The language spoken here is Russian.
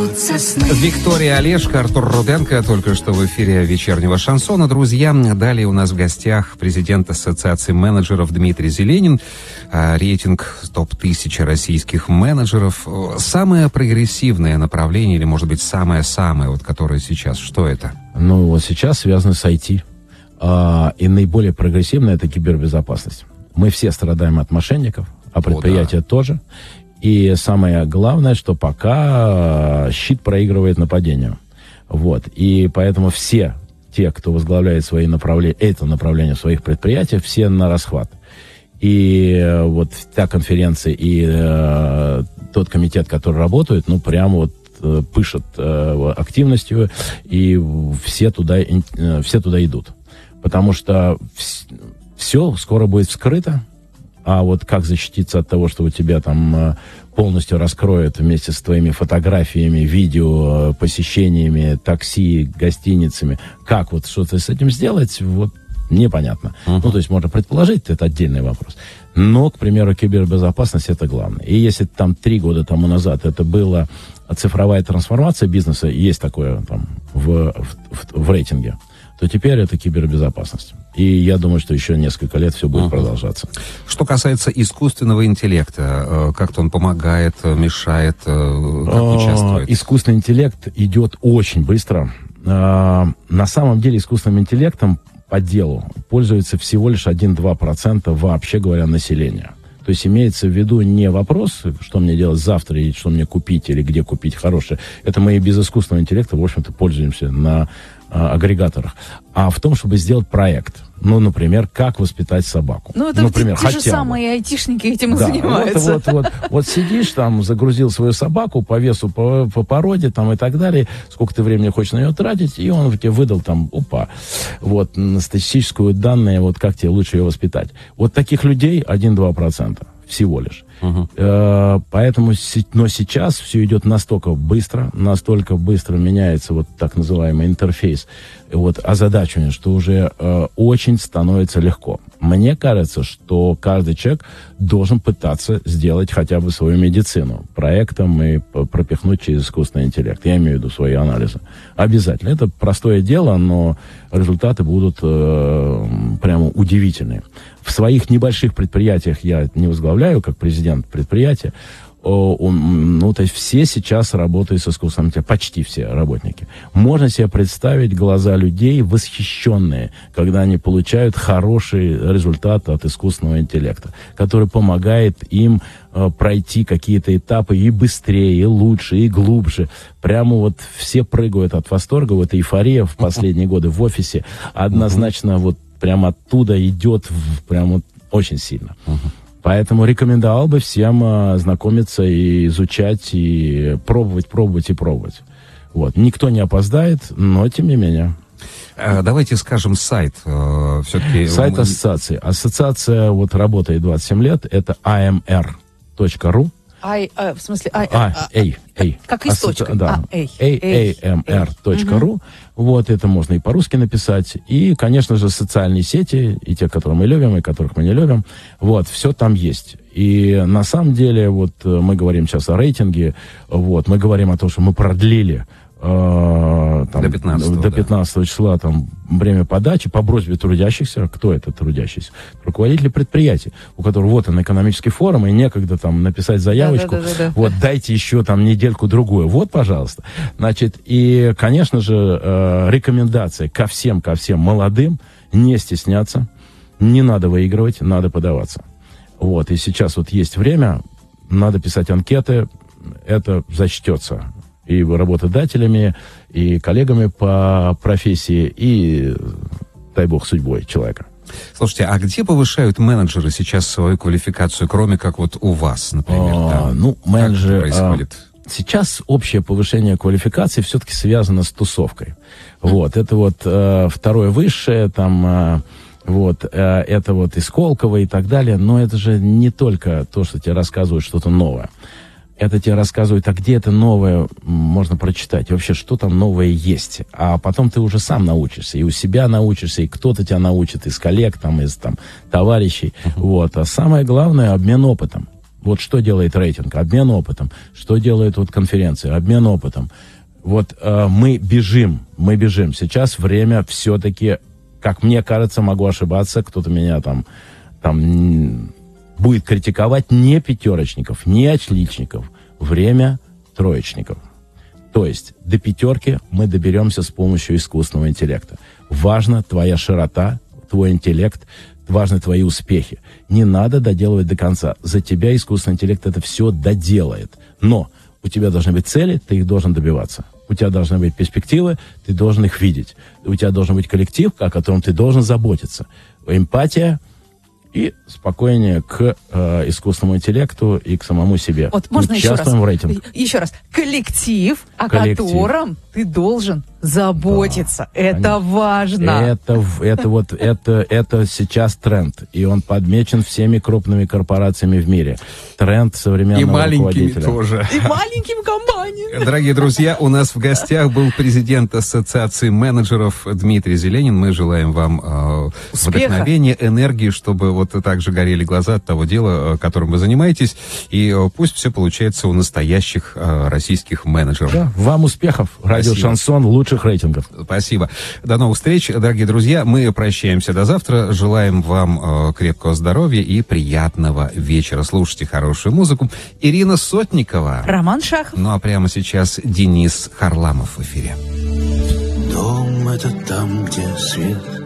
Виктория Олешко, Артур Руденко, только что в эфире вечернего шансона. Друзья, далее у нас в гостях президент Ассоциации менеджеров Дмитрий Зеленин. Рейтинг топ-1000 российских менеджеров. Самое прогрессивное направление, или, может быть, самое-самое, вот которое сейчас, что это? Ну, вот сейчас связано с IT. И наиболее прогрессивное — это кибербезопасность. Мы все страдаем от мошенников, а предприятия тоже. И самое главное, что пока щит проигрывает нападению. Вот. И поэтому все те, кто возглавляет свои направления, это направление в своих предприятиях, все на расхват. И вот та конференция и тот комитет, который работает, ну, прямо вот пышет активностью, и все туда идут. Потому что все скоро будет вскрыто. А вот как защититься от того, что у тебя там полностью раскроют вместе с твоими фотографиями, видео, посещениями, такси, гостиницами, как вот что-то с этим сделать, вот непонятно. Ну, то есть можно предположить, это отдельный вопрос. Но, к примеру, кибербезопасность — это главное. И если там 3 года тому назад это была цифровая трансформация бизнеса, есть такое там в рейтинге, то теперь это кибербезопасность. И я думаю, что еще несколько лет все будет продолжаться. Что касается искусственного интеллекта, как-то он помогает, мешает, как участвует? Искусственный интеллект идет очень быстро. На самом деле искусственным интеллектом по делу пользуется всего лишь 1-2% вообще говоря населения. То есть имеется в виду не вопрос, что мне делать завтра, и что мне купить, или где купить хорошее. Это мы и без искусственного интеллекта, в общем-то, пользуемся на агрегаторах. А в том, чтобы сделать проект. Ну, например, как воспитать собаку. Ну, это например, те же самые айтишники этим и занимаются. Вот сидишь там, загрузил свою собаку по весу, по породе там и так далее, сколько ты времени хочешь на нее тратить, и он тебе выдал там, вот, статистическую данные, вот как тебе лучше ее воспитать. Вот таких людей 1-2% всего лишь. Поэтому, но сейчас все идет настолько быстро меняется вот так называемый интерфейс, вот озадачивание, что уже очень становится легко. Мне кажется, что каждый человек должен пытаться сделать хотя бы свою медицину проектом и пропихнуть через искусственный интеллект. Я имею в виду свои анализы. Обязательно. Это простое дело, но результаты будут прямо удивительные. В своих небольших предприятиях я не возглавляю, как президент предприятия. Ну, то есть все сейчас работают с искусственным интеллектом, почти все работники. Можно себе представить глаза людей восхищенные, когда они получают хороший результат от искусственного интеллекта, который помогает им пройти какие-то этапы и быстрее, и лучше, и глубже. Прямо вот все прыгают от восторга, вот эйфория в последние годы в офисе однозначно вот прямо оттуда идет прямо очень сильно. Поэтому рекомендовал бы всем знакомиться и изучать, и пробовать. Вот. Никто не опоздает, но тем не менее. Давайте скажем сайт. Все-таки... Сайт ассоциации. Ассоциация вот работает 27 лет. Это amr.ru. В смысле, как источник. Да. amr.ru. Вот, это можно и по-русски написать. И, конечно же, социальные сети, и те, которые мы любим, и которых мы не любим. Вот, все там есть. И на самом деле, вот мы говорим сейчас о рейтинге, вот, мы говорим о том, что мы продлили там, до 15 числа там время подачи по просьбе трудящихся. Кто это трудящийся? Руководители предприятий, у которых вот он экономический форум, и некогда там написать заявочку. Вот дайте еще там недельку-другую. Вот, пожалуйста. Значит, и, конечно же, рекомендация ко всем молодым: не стесняться, не надо выигрывать, надо подаваться. Вот, и сейчас вот есть время, надо писать анкеты, это зачтется и работодателями, и коллегами по профессии, и, дай бог, судьбой человека. Слушайте, а где повышают менеджеры сейчас свою квалификацию, кроме как вот у вас, например? Менеджеры... Как это происходит? Сейчас общее повышение квалификации все-таки связано с тусовкой. Вот, это вот второе высшее, там... Вот, это вот из Сколково и так далее, но это же не только то, что тебе рассказывают что-то новое. Это тебе рассказывают, а где это новое можно прочитать, и вообще, что там новое есть. А потом ты уже сам научишься, и у себя научишься, и кто-то тебя научит, из коллег, там, из там, товарищей. Вот. А самое главное — обмен опытом. Вот что делает рейтинг? Обмен опытом. Что делает вот конференция? Обмен опытом. Вот мы бежим. Сейчас время все-таки, как мне кажется, могу ошибаться, кто-то меня там будет критиковать, не пятерочников, не отличников. Время троечников. То есть до пятерки мы доберемся с помощью искусственного интеллекта. Важна твоя широта, твой интеллект, важны твои успехи. Не надо доделывать до конца. За тебя искусственный интеллект это все доделает. Но у тебя должны быть цели, ты их должен добиваться. У тебя должны быть перспективы, ты должен их видеть. У тебя должен быть коллектив, о котором ты должен заботиться. Эмпатия и спокойнее к искусственному интеллекту и к самому себе. Вот можно Участвуем в рейтинге. Еще раз. Коллектив, о котором ты должен заботиться. Да, это важно. Это сейчас тренд. И он подмечен всеми крупными корпорациями в мире. Тренд современного руководителя. И маленькими тоже. И маленьким компаниям. Дорогие друзья, у нас в гостях был президент Ассоциации менеджеров Дмитрий Зеленин. Мы желаем вам вдохновения, энергии, чтобы вот так же горели глаза от того дела, которым вы занимаетесь. И пусть все получается у настоящих российских менеджеров. Да, вам успехов. Радио Шансон лучших рейтингов. Спасибо. До новых встреч, дорогие друзья. Мы прощаемся до завтра. Желаем вам крепкого здоровья и приятного вечера. Слушайте хорошую музыку. Ирина Сотникова. Роман Шахов. Ну а прямо сейчас Денис Харламов в эфире. Дом — это там, где свет